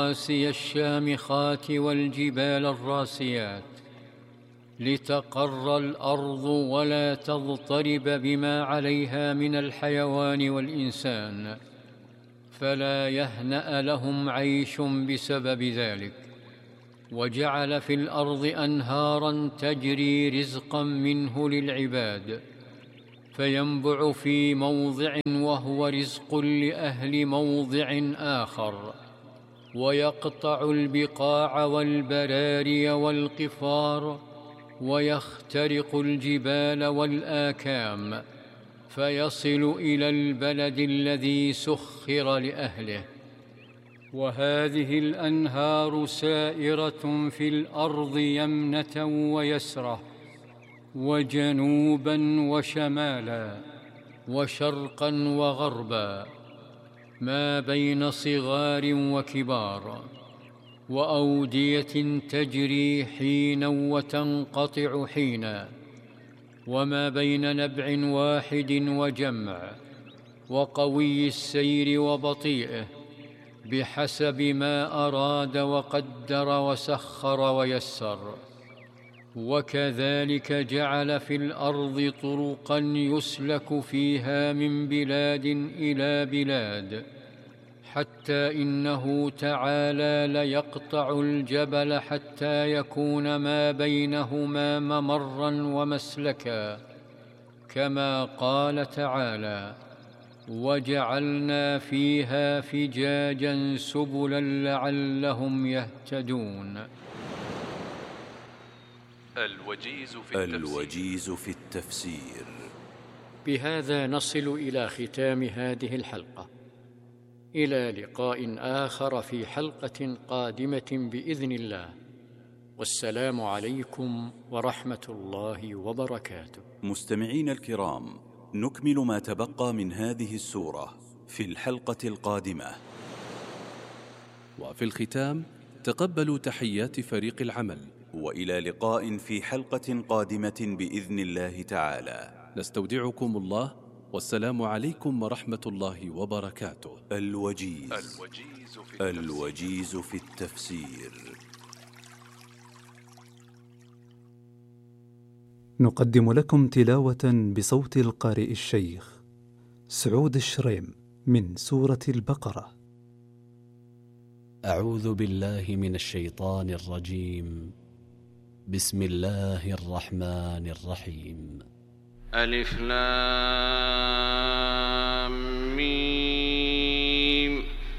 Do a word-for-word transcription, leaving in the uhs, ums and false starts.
الرواسي الشامخات والجبال الراسيات لتقر الأرض ولا تضطرب بما عليها من الحيوان والإنسان، فلا يهنأ لهم عيش بسبب ذلك. وجعل في الأرض أنهاراً تجري رزقاً منه للعباد، فينبع في موضع وهو رزق لأهل موضع آخر، ويقطع البقاع والبراري والقفار، ويخترق الجبال والآكام، فيصل إلى البلد الذي سخر لأهله. وهذه الأنهار سائرة في الأرض يمنة ويسرة، وجنوبا وشمالا، وشرقا وغربا، ما بين صغار وكبار، وأودية تجري حينا وتنقطع حينا، وما بين نبع واحد وجمع، وقوي السير وبطيئه، بحسب ما أراد وقدر وسخر ويسر. وكذلك جعل في الأرض طرقاً يسلك فيها من بلاد إلى بلاد، حتى إنه تعالى ليقطع الجبل حتى يكون ما بينهما ممراً ومسلكاً، كما قال تعالى: وجعلنا فيها فجاجاً سبلاً لعلهم يهتدون. الوجيز في التفسير, الوجيز في التفسير. بهذا نصل إلى ختام هذه الحلقة، إلى لقاء آخر في حلقة قادمة بإذن الله، والسلام عليكم ورحمة الله وبركاته. مستمعين الكرام، نكمل ما تبقى من هذه السورة في الحلقة القادمة. وفي الختام تقبلوا تحيات فريق العمل، وإلى لقاء في حلقة قادمة بإذن الله تعالى. نستودعكم الله، والسلام عليكم ورحمة الله وبركاته. الوجيز, الوجيز, في, التفسير. الوجيز في التفسير. نقدم لكم تلاوة بصوت القارئ الشيخ سعود الشريم من سورة البقرة. أعوذ بالله من الشيطان الرجيم. بسم الله الرحمن الرحيم. ألف لام ميم